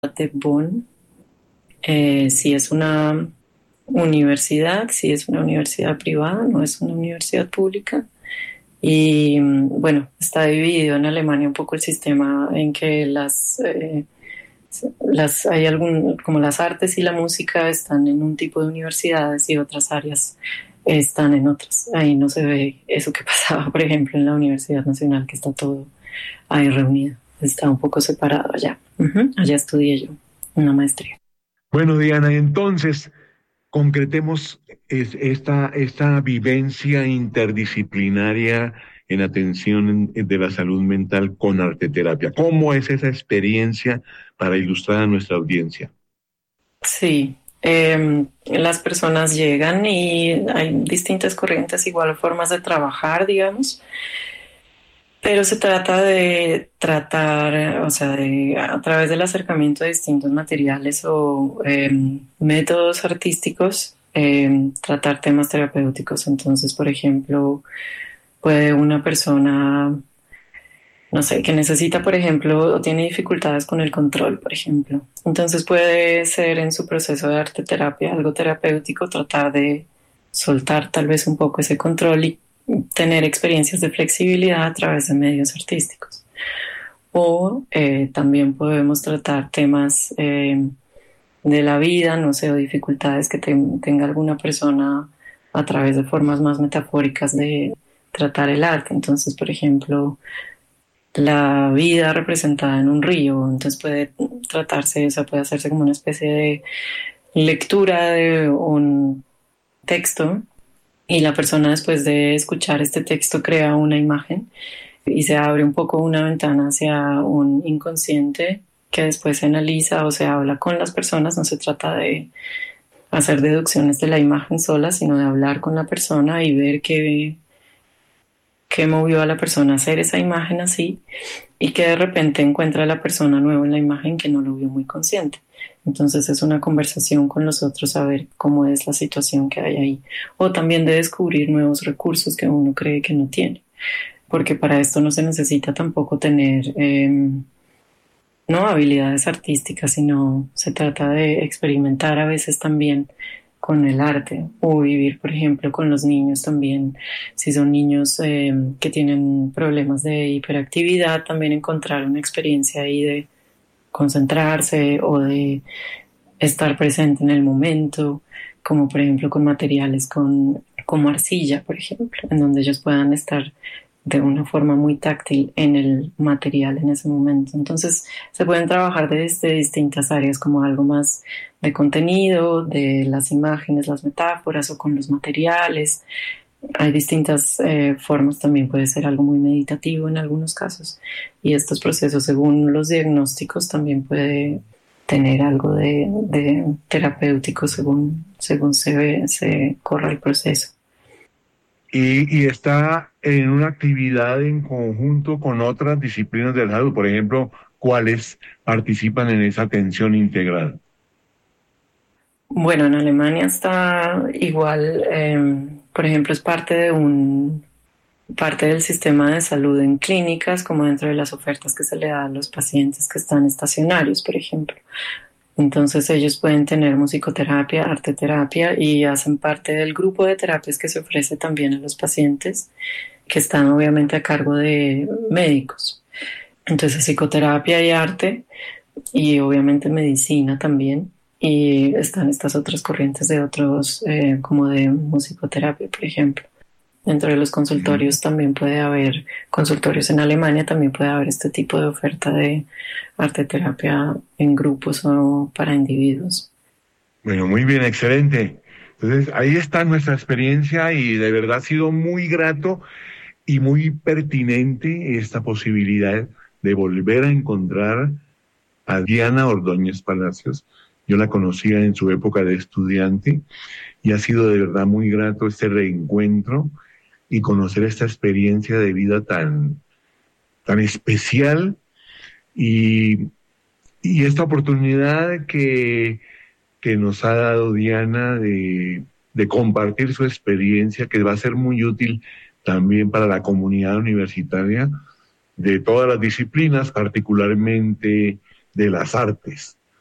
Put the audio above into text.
de Bonn. Sí es una universidad, sí es una universidad privada, no es una universidad pública. Y bueno, está dividido en Alemania un poco el sistema en que hay como las artes y la música están en un tipo de universidades y otras áreas están en otras. Ahí no se ve eso que pasaba, por ejemplo, en la Universidad Nacional, que está todo ahí reunido. Está un poco separado allá. Allá estudié yo una maestría. Bueno, Diana, entonces concretemos esta vivencia interdisciplinaria en atención de la salud mental con arteterapia. ¿Cómo es esa experiencia para ilustrar a nuestra audiencia? Sí, las personas llegan y hay distintas corrientes, igual formas de trabajar, digamos, pero se trata de tratar, o sea, a través del acercamiento de distintos materiales o métodos artísticos, tratar temas terapéuticos. Entonces, por ejemplo, puede una persona, no sé, que necesita, por ejemplo, o tiene dificultades con el control, por ejemplo. Entonces puede ser en su proceso de arte terapia algo terapéutico, tratar de soltar tal vez un poco ese control y tener experiencias de flexibilidad a través de medios artísticos. O también podemos tratar temas de la vida, no sé, o dificultades que tenga alguna persona a través de formas más metafóricas de tratar el arte. Entonces, por ejemplo, la vida representada en un río, entonces puede tratarse, o sea, puede hacerse como una especie de lectura de un texto y la persona después de escuchar este texto crea una imagen y se abre un poco una ventana hacia un inconsciente que después se analiza o se habla con las personas. No se trata de hacer deducciones de la imagen sola, sino de hablar con la persona y ver qué movió a la persona a hacer esa imagen así y que de repente encuentra a la persona nueva en la imagen que no lo vio muy consciente. Entonces es una conversación con los otros a ver cómo es la situación que hay ahí. O también de descubrir nuevos recursos que uno cree que no tiene. Porque para esto no se necesita tampoco tener no habilidades artísticas, sino se trata de experimentar a veces también con el arte o vivir, por ejemplo, con los niños también. Si son niños que tienen problemas de hiperactividad, también encontrar una experiencia ahí de concentrarse o de estar presente en el momento, como por ejemplo con materiales como arcilla, por ejemplo, en donde ellos puedan estar de una forma muy táctil en el material en ese momento. Entonces se pueden trabajar desde distintas áreas como algo más de contenido, de las imágenes, las metáforas o con los materiales. Hay distintas formas, también puede ser algo muy meditativo en algunos casos. Y estos procesos, según los diagnósticos, también puede tener algo de terapéutico según se corra el proceso. Y está en una actividad en conjunto con otras disciplinas de la salud, por ejemplo, ¿cuáles participan en esa atención integral? Bueno, en Alemania está igual, por ejemplo, es parte del sistema de salud en clínicas, como dentro de las ofertas que se le da a los pacientes que están estacionarios, por ejemplo. Entonces ellos pueden tener musicoterapia, arteterapia y hacen parte del grupo de terapias que se ofrece también a los pacientes que están obviamente a cargo de médicos. Entonces psicoterapia y arte y obviamente medicina también. Y están estas otras corrientes de otros, como de musicoterapia, por ejemplo. Dentro de los consultorios también puede haber, consultorios en Alemania también puede haber este tipo de oferta de arte terapia en grupos o para individuos. Bueno, muy bien, excelente. Entonces, ahí está nuestra experiencia y de verdad ha sido muy grato y muy pertinente esta posibilidad de volver a encontrar a Diana Ordóñez Palacios. Yo la conocía en su época de estudiante y ha sido de verdad muy grato este reencuentro y conocer esta experiencia de vida tan especial y, y esta oportunidad que nos ha dado Diana de compartir su experiencia, que va a ser muy útil también para la comunidad universitaria de todas las disciplinas, particularmente de las artes.